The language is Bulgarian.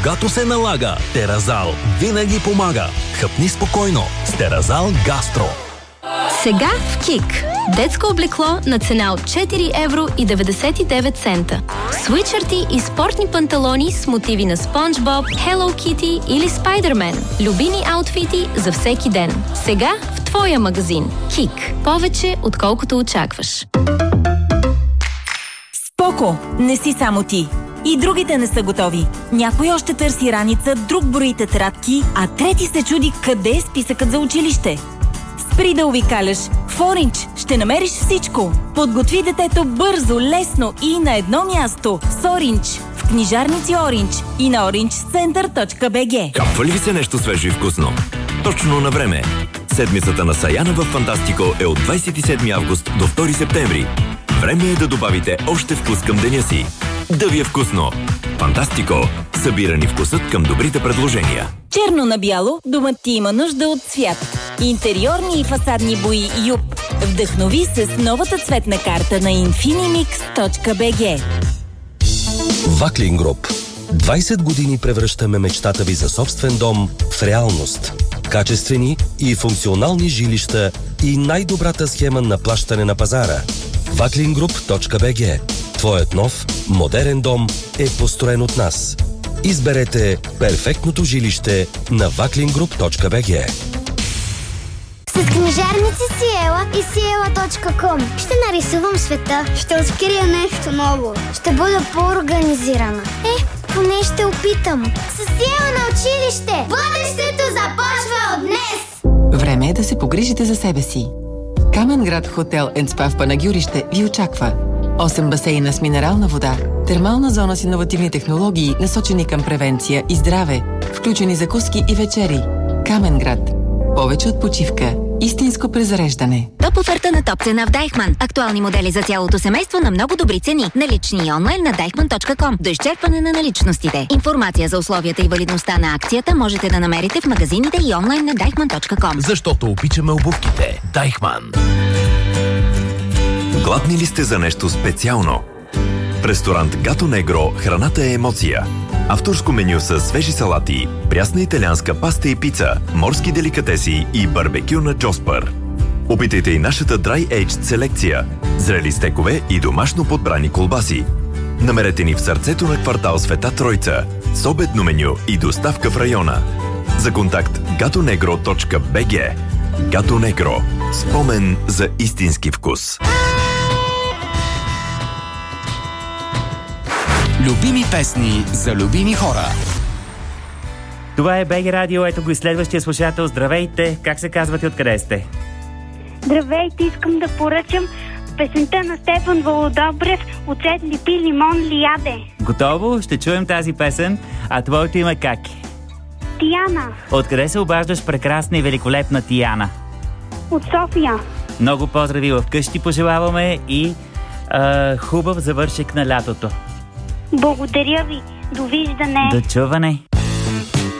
когато се налага. Теразал винаги помага. Хъпни спокойно с Теразал Гастро. Сега в КИК. Детско облекло на цена от 4,99 евро. Свитшърти и спортни панталони с мотиви на Спонж Боб, Hello Kitty или Спайдермен. Любими аутфити за всеки ден. Сега в твоя магазин. КИК. Повече отколкото очакваш. Споко, не си само ти. И другите не са готови. Някой още търси раница, друг брои тетрадки, а трети се чуди къде е списъкът за училище. Спри да увикаляш. В Orange ще намериш всичко. Подготви детето бързо, лесно и на едно място. С Orange. В книжарници Orange и на orangecenter.bg. Капва ли ви се нещо свежо и вкусно? Точно на време. Седмицата на Саяна в Фантастико е от 27 август до 2 септември. Време е да добавите още вкус към деня си. Да ви е вкусно! Фантастико! Събирани вкусът към добрите предложения. Черно на бяло, домът ти има нужда от цвят. Интериорни и фасадни бои Юп. Вдъхнови се с новата цветна карта на infinimix.bg. Ваклин Груп. 20 години превръщаме мечтата ви за собствен дом в реалност. Качествени и функционални жилища и най-добрата схема на плащане на пазара. Vaklingroup.bg. Твоят нов, модерен дом е построен от нас. Изберете перфектното жилище на vaklingroup.bg. С книжарници Сиела и Сиела.com ще нарисувам света, ще открия нещо ново, ще бъда по-организирана. Поне ще опитам. С Сиела на училище! Бъдещето започва от днес! Време е да се погрижите за себе си. Каменград Хотел & Спа в Панагюрище ви очаква. 8 басейна с минерална вода, термална зона с иновативни технологии, насочени към превенция и здраве, включени закуски и вечери. Каменград. Повече от почивка. Истинско презареждане. Топ оферта на топ цена в Дайхман. Актуални модели за цялото семейство на много добри цени. Налични и онлайн на deichmann.com. До изчерпване на наличностите. Информация за условията и валидността на акцията можете да намерите в магазините и онлайн на deichmann.com. Защото обичаме обувките. Дайхман. Гладни ли сте за нещо специално? В ресторант Гато Негро храната е емоция. Авторско меню с свежи салати, прясна италианска паста и пица, морски деликатеси и барбекю на Джоспър. Опитайте и нашата Dry Aged селекция, зрели стекове и домашно подбрани колбаси. Намерете ни в сърцето на квартал Света Тройца, с обедно меню и доставка в района. За контакт gatonegro.bg. Гато Негро. Спомен за истински вкус. Любими песни за любими хора. Това е БГ Радио, ето го и следващия слушател. Здравейте, как се казвате, откъде сте? Здравейте, искам да поръчам песента на Стефан Володобрев "Оцет ли пи, лимон ли яде". Готово, ще чуем тази песен. А твоето име как е? Тияна. Откъде се обаждаш, прекрасна и великолепна Тияна? От София. Много поздрави вкъщи пожелаваме и хубав завършек на лятото. Благодаря ви. Довиждане. До чуване.